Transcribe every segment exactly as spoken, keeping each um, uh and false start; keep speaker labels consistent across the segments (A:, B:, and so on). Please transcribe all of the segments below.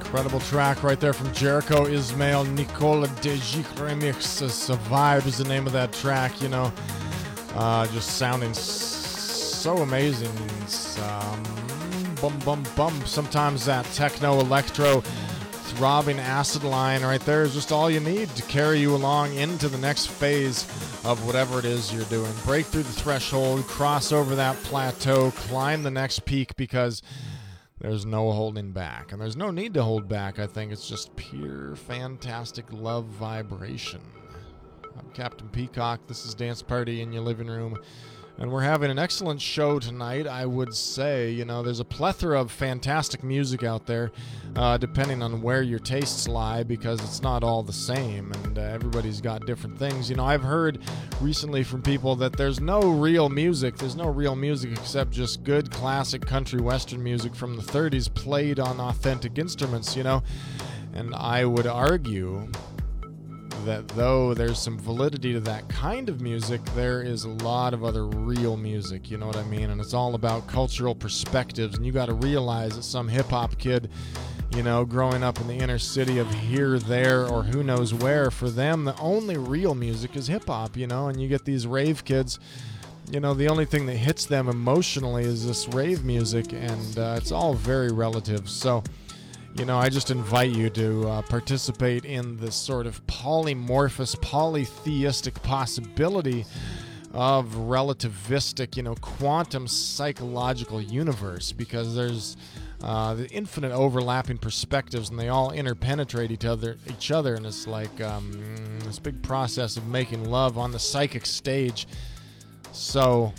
A: Incredible track right there from Jericho Ismail Nicola Dejic remix. Uh, Vibe is the name of that track, you know. Uh, just sounding so amazing. It's, um, bum, bum, bum. Sometimes that techno, electro, throbbing acid line right there is just all you need to carry you along into the next phase of whatever it is you're doing. Break through the threshold, cross over that plateau, climb the next peak, because there's no holding back. And there's no need to hold back. I think it's just pure, fantastic love vibration. I'm Captain Peacock. This is Dance Party in your living room. And we're having an excellent show tonight, I would say. You know, there's a plethora of fantastic music out there, uh, depending on where your tastes lie, because it's not all the same, and uh, everybody's got different things. You know, I've heard recently from people that there's no real music. There's no real music except just good classic country western music from the thirties played on authentic instruments, you know. And I would argue that though there's some validity to that kind of music, there is a lot of other real music, you know what I mean? And it's all about cultural perspectives, and you got to realize that some hip-hop kid, you know, growing up in the inner city of here, there, or who knows where, for them the only real music is hip-hop, you know. And you get these rave kids, you know, the only thing that hits them emotionally is this rave music, and uh, it's all very relative. So, you know, I just invite you to uh, participate in this sort of polymorphous, polytheistic possibility of relativistic, you know, quantum psychological universe, because there's uh, the infinite overlapping perspectives, and they all interpenetrate each other, each other, and it's like um, this big process of making love on the psychic stage. So,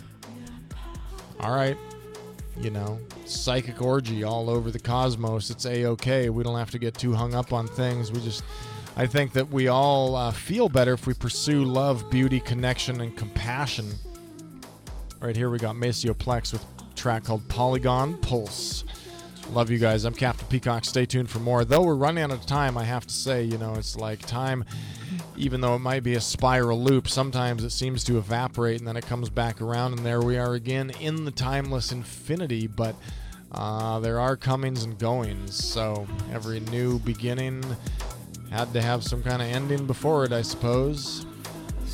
A: all right, you know, psychic orgy all over the cosmos. It's a-okay. We don't have to get too hung up on things. We just, I think that we all uh, feel better if we pursue love, beauty, connection, and compassion. Right here we got Maceo Plex with a track called Polygon Pulse. Love you guys. I'm Captain Peacock. Stay tuned for more. Though we're running out of time, I have to say, you know, it's like time, even though it might be a spiral loop, sometimes it seems to evaporate and then it comes back around, and there we are again in the timeless infinity. But uh, there are comings and goings, so every new beginning had to have some kind of ending before it, I suppose.